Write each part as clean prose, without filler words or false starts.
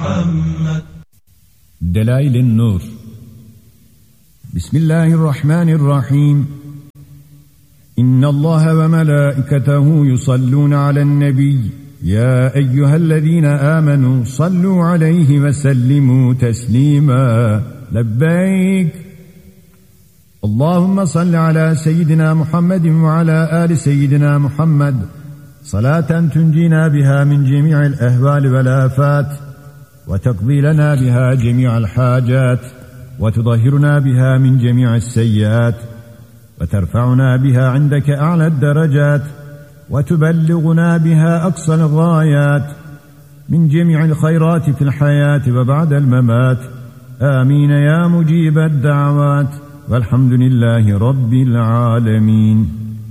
محمد. دلائل النور. بسم الله الرحمن الرحيم. إن الله وملائكته يصلون على النبي يا أيها الذين آمنوا صلوا عليه وسلموا تسليما. لبيك. اللهم صل على سيدنا محمد وعلى آل سيدنا محمد صلاة تنجينا بها من جميع الأهوال والآفات، وتقضي لنا بها جميع الحاجات، وتطهرنا بها من جميع السيئات، وترفعنا بها عندك أعلى الدرجات، وتبلغنا بها أقصى الغايات من جميع الخيرات في الحياة وبعد الممات. آمين يا مجيب الدعوات، والحمد لله رب العالمين.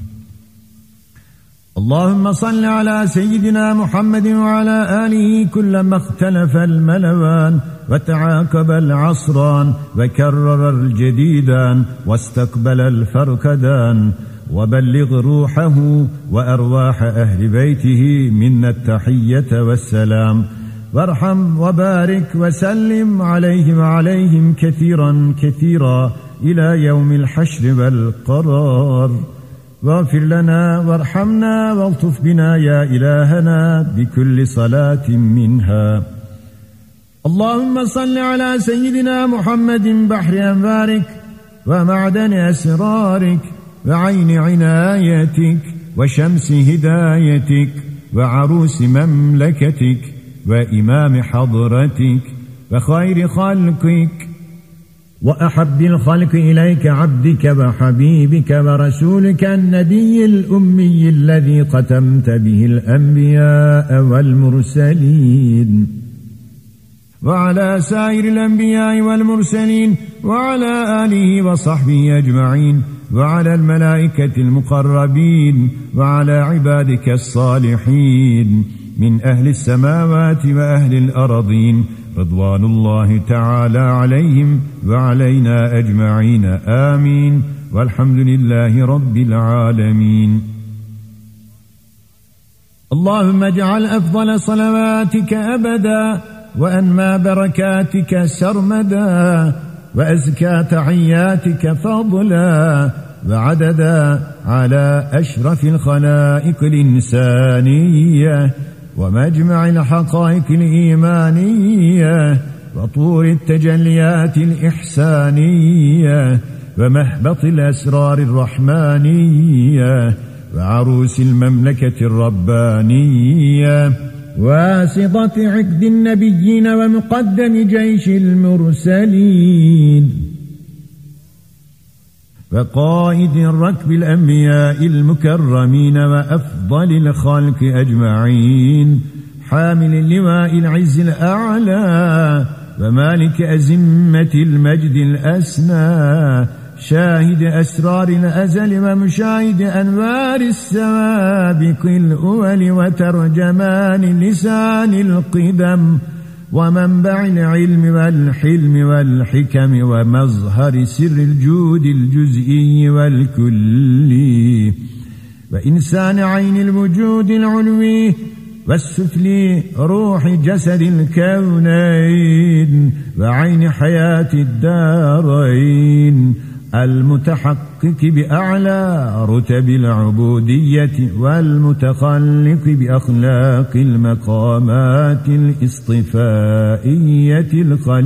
اللهم صل على سيدنا محمد وعلى آله كلما اختلف الملوان وتعاقب العصران وكرر الجديدان واستقبل الفرقدان، وبلغ روحه وأرواح أهل بيته منا التحية والسلام، وارحم وبارك وسلم عليه وعليهم كثيرا كثيرا إلى يوم الحشر والقرار. واغفر لنا وارحمنا والطف بنا يا إلهنا بكل صلاة منها. اللهم صل على سيدنا محمد بحر أنوارك ومعدن أسرارك وعين عنايتك وشمس هدايتك وعروس مملكتك وإمام حضرتك وخير خلقك وأحب الخلق إليك عبدك وحبيبك ورسولك النبي الأمي الذي ختمت به الأنبياء والمرسلين، وعلى سائر الأنبياء والمرسلين وعلى آله وصحبه أجمعين، وعلى الملائكة المقربين وعلى عبادك الصالحين من أهل السماوات وأهل الأرضين رضوان الله تعالى عليهم وعلينا أجمعين. آمين، والحمد لله رب العالمين. اللهم اجعل أفضل صلواتك أبدا وأنمى بركاتك سرمدا وأزكى تحياتك فضلا وعددا على أشرف الخلائق الإنسانية ومجمع الحقائق الإيمانية وطور التجليات الإحسانية ومهبط الأسرار الرحمانية وعروس المملكة الربانية واسطة عقد النبيين ومقدم جيش المرسلين وقائد الركب الأنبياء المكرمين وأفضل الخلق أجمعين، حامل اللواء العز الأعلى ومالك أزمة المجد الأسنى، شاهد أسرار الأزل ومشاهد أنوار السوابق الأول وترجمان لسان القدم ومنبع العلم والحلم والحكم ومظهر سر الجود الجزئي والكلي وإنسان عين الوجود العلوي والسفلي، روح جسد الكونين وعين حياة الدارين، المتحقق بأعلى رتب العبودية والمتخلق بأخلاق المقامات الاصطفائية الخليقية